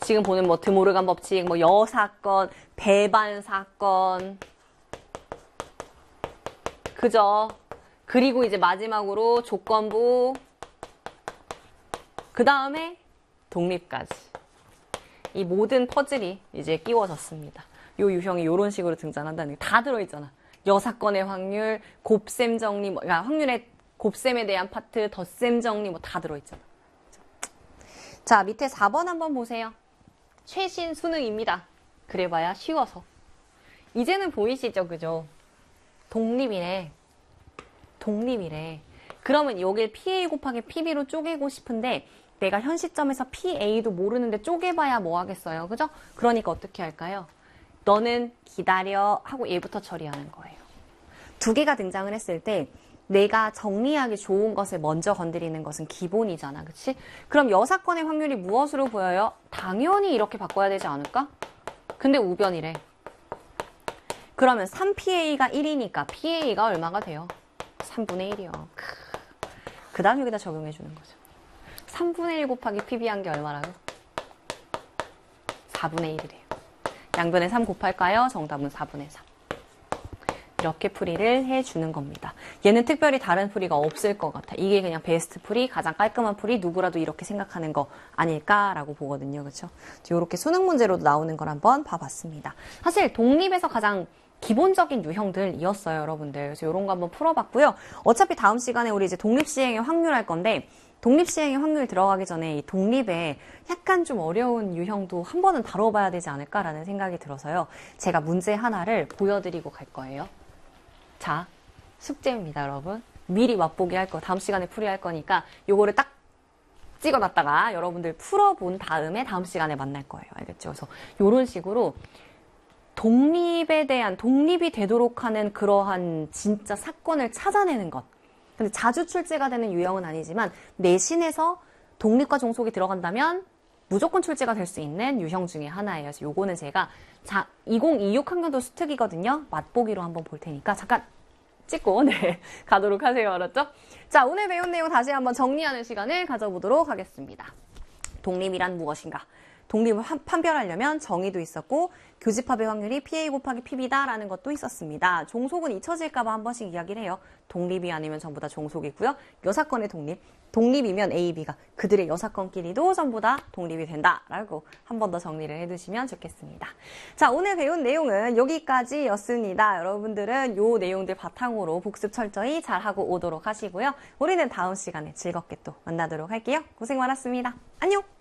지금 보는 뭐 드모르간 법칙, 뭐 여사건, 배반 사건. 그죠? 그리고 이제 마지막으로 조건부. 그 다음에 독립까지. 이 모든 퍼즐이 이제 끼워졌습니다. 요 유형이 이런 식으로 등장한다는 게 다 들어있잖아. 여사건의 확률, 곱셈 정리, 그러니까 확률의 곱셈에 대한 파트, 덧셈 정리 뭐 다 들어있잖아. 자, 밑에 4번 한번 보세요. 최신 수능입니다. 그래봐야 쉬워서. 이제는 보이시죠? 그죠? 독립이래. 독립이래. 그러면 여길 PA 곱하기 PB로 쪼개고 싶은데 내가 현 시점에서 PA도 모르는데 쪼개봐야 뭐 하겠어요? 그죠? 그러니까 어떻게 할까요? 너는 기다려 하고 얘부터 처리하는 거예요. 두 개가 등장을 했을 때 내가 정리하기 좋은 것을 먼저 건드리는 것은 기본이잖아. 그치? 그럼 여사건의 확률이 무엇으로 보여요? 당연히 이렇게 바꿔야 되지 않을까? 근데 우변이래. 그러면 3PA가 1이니까 PA가 얼마가 돼요? 3분의 1이요. 그 다음 여기다 적용해 주는 거죠. 3분의 1 곱하기 PB한 게 얼마라고? 4분의 1이래요. 양변에 3 곱할까요? 정답은 4분의 3. 이렇게 풀이를 해주는 겁니다. 얘는 특별히 다른 풀이가 없을 것 같아. 이게 그냥 베스트 풀이, 가장 깔끔한 풀이, 누구라도 이렇게 생각하는 거 아닐까라고 보거든요. 그렇죠? 이렇게 수능 문제로도 나오는 걸 한번 봐봤습니다. 사실 독립에서 가장 기본적인 유형들이었어요, 여러분들. 그래서 이런 거 한번 풀어봤고요. 어차피 다음 시간에 우리 이제 독립시행의 확률 할 건데 독립시행의 확률 들어가기 전에 이 독립에 약간 좀 어려운 유형도 한 번은 다뤄봐야 되지 않을까라는 생각이 들어서요. 제가 문제 하나를 보여드리고 갈 거예요. 자, 숙제입니다, 여러분. 미리 맛보기 할 거, 다음 시간에 풀이할 거니까 요거를 딱 찍어놨다가 여러분들 풀어본 다음에 다음 시간에 만날 거예요. 알겠죠? 그래서 요런 식으로 독립에 대한, 독립이 되도록 하는 그러한 진짜 사건을 찾아내는 것. 근데 자주 출제가 되는 유형은 아니지만 내신에서 독립과 종속이 들어간다면 무조건 출제가 될 수 있는 유형 중에 하나예요. 그래서 요거는 제가 2026 학년도 수특이거든요. 맛보기로 한번 볼 테니까 잠깐 찍고 가도록 하세요. 알았죠? 자, 오늘 배운 내용 다시 한번 정리하는 시간을 가져보도록 하겠습니다. 독립이란 무엇인가? 독립을 판별하려면 정의도 있었고 교집합의 확률이 PA 곱하기 PB다라는 것도 있었습니다. 종속은 잊혀질까 봐 한 번씩 이야기를 해요. 독립이 아니면 전부 다 종속이고요. 여사건의 독립, 독립이면 A, B가 그들의 여사건끼리도 전부 다 독립이 된다라고 한 번 더 정리를 해두시면 좋겠습니다. 자, 오늘 배운 내용은 여기까지였습니다. 여러분들은 요 내용들 바탕으로 복습 철저히 잘하고 오도록 하시고요. 우리는 다음 시간에 즐겁게 또 만나도록 할게요. 고생 많았습니다. 안녕!